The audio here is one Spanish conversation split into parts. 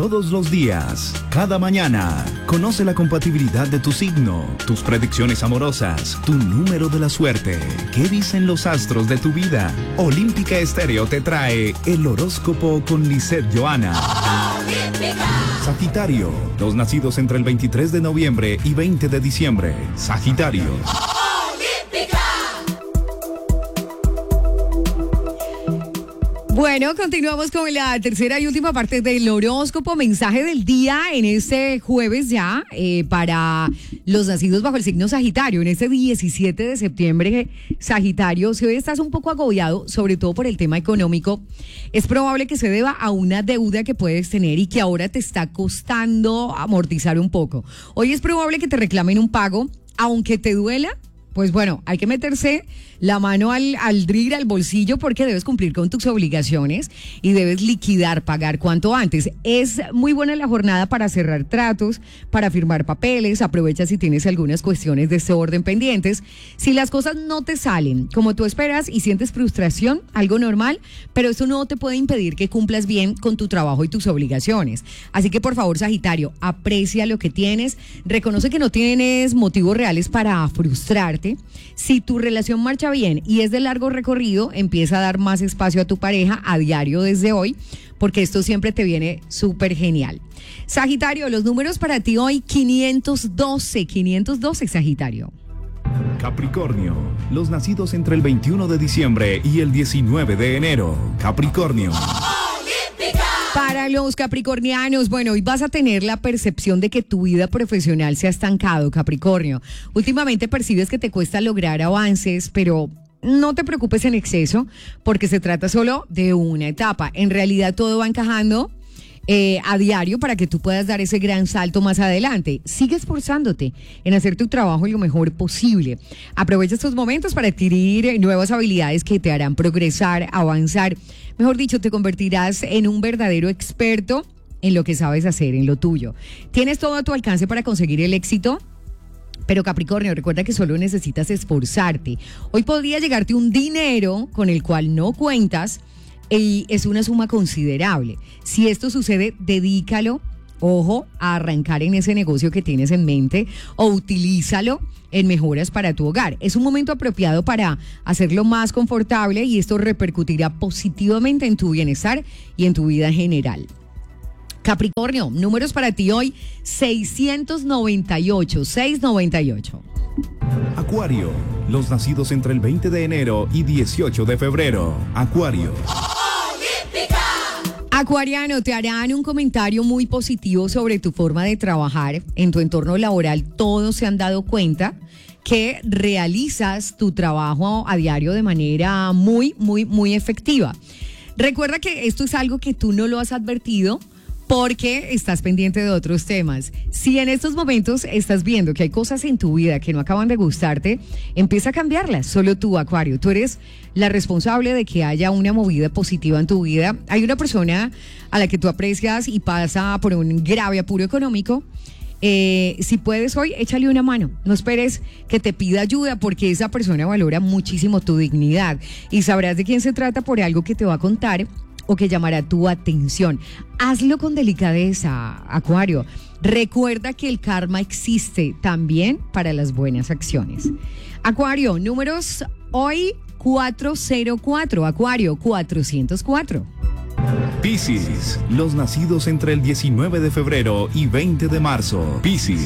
todos los días, cada mañana. Conoce la compatibilidad de tu signo, tus predicciones amorosas, tu número de la suerte. ¿Qué dicen los astros de tu vida? Olímpica Estéreo te trae el horóscopo con Lisette Johanna. Sagitario, los nacidos entre el 23 de noviembre y 20 de diciembre. Sagitario. Bueno, continuamos con la tercera y última parte del horóscopo, mensaje del día en este jueves ya para los nacidos bajo el signo Sagitario. En este 17 de septiembre, Sagitario, si hoy estás un poco agobiado, sobre todo por el tema económico, es probable que se deba a una deuda que puedes tener y que ahora te está costando amortizar un poco. Hoy es probable que te reclamen un pago, aunque te duela. Pues bueno, hay que meterse la mano al drill, al bolsillo, porque debes cumplir con tus obligaciones y debes liquidar, pagar cuanto antes. Es muy buena la jornada para cerrar tratos, para firmar papeles. Aprovecha si tienes algunas cuestiones de este orden pendientes. Si las cosas no te salen como tú esperas y sientes frustración, algo normal, pero eso no te puede impedir que cumplas bien con tu trabajo y tus obligaciones. Así que por favor, Sagitario, aprecia lo que tienes, reconoce que no tienes motivos reales para frustrarte. Si tu relación marcha bien y es de largo recorrido, empieza a dar más espacio a tu pareja a diario desde hoy, porque esto siempre te viene súper genial. Sagitario, los números para ti hoy, 512, Sagitario. Capricornio, los nacidos entre el 21 de diciembre y el 19 de enero. Capricornio. Para los capricornianos, bueno, hoy vas a tener la percepción de que tu vida profesional se ha estancado, Capricornio. Últimamente percibes que te cuesta lograr avances, pero no te preocupes en exceso, porque se trata solo de una etapa. En realidad todo va encajando a diario para que tú puedas dar ese gran salto más adelante. Sigue esforzándote en hacer tu trabajo lo mejor posible. Aprovecha estos momentos para adquirir nuevas habilidades que te harán progresar, avanzar. Mejor dicho, te convertirás en un verdadero experto en lo que sabes hacer, en lo tuyo. Tienes todo a tu alcance para conseguir el éxito. Pero Capricornio, recuerda que solo necesitas esforzarte. Hoy podría llegarte un dinero con el cual no cuentas y es una suma considerable. Si esto sucede, dedícalo, ojo, a arrancar en ese negocio que tienes en mente o utilízalo en mejoras para tu hogar. Es un momento apropiado para hacerlo más confortable y esto repercutirá positivamente en tu bienestar y en tu vida en general. Capricornio, números para ti hoy, 698. Acuario, los nacidos entre el 20 de enero y 18 de febrero. Acuario. Acuariano, te harán un comentario muy positivo sobre tu forma de trabajar. En tu entorno laboral todos se han dado cuenta que realizas tu trabajo a diario de manera muy efectiva. Recuerda que esto es algo que tú no lo has advertido, porque estás pendiente de otros temas. Si en estos momentos estás viendo que hay cosas en tu vida que no acaban de gustarte, empieza a cambiarlas. Solo tú, Acuario, tú eres la responsable de que haya una movida positiva en tu vida. Hay una persona a la que tú aprecias y pasa por un grave apuro económico. Si puedes hoy, échale una mano. No esperes que te pida ayuda, porque esa persona valora muchísimo tu dignidad y sabrás de quién se trata por algo que te va a contar o que llamará tu atención. Hazlo con delicadeza, Acuario. Recuerda que el karma existe también para las buenas acciones. Acuario, números hoy 404, Acuario 404. Piscis, los nacidos entre el 19 de febrero y 20 de marzo. Piscis.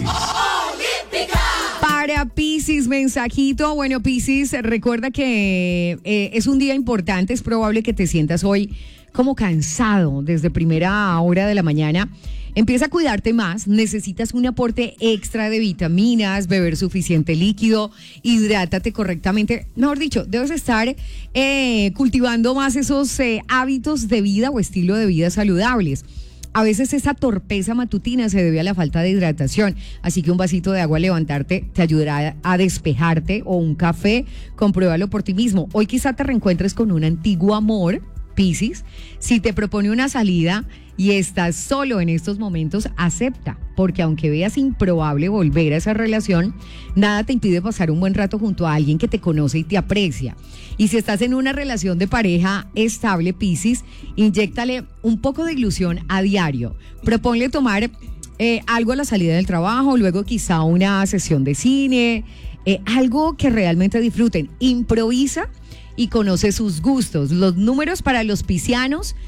Para Piscis, mensajito. Bueno, Piscis, recuerda que es un día importante. Es probable que te sientas hoy como cansado desde primera hora de la mañana. Empieza a cuidarte más. Necesitas un aporte extra de vitaminas, beber suficiente líquido, hidrátate correctamente. Mejor dicho, debes estar cultivando más esos hábitos de vida o estilo de vida saludables. A veces esa torpeza matutina se debe a la falta de hidratación, así que un vasito de agua al levantarte te ayudará a despejarte, o un café, compruébalo por ti mismo. Hoy quizá te reencuentres con un antiguo amor Piscis, si te propone una salida y estás solo en estos momentos, acepta, porque aunque veas improbable volver a esa relación, nada te impide pasar un buen rato junto a alguien que te conoce y te aprecia. Y si estás en una relación de pareja estable, Piscis, inyéctale un poco de ilusión a diario. Proponle tomar algo a la salida del trabajo, luego quizá una sesión de cine, algo que realmente disfruten. Improvisa y conoce sus gustos. Los números para los piscianos: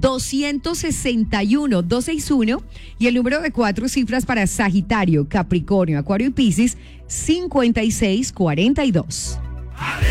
261, 261, y el número de 4 cifras para Sagitario, Capricornio, Acuario y Piscis: 56, 42.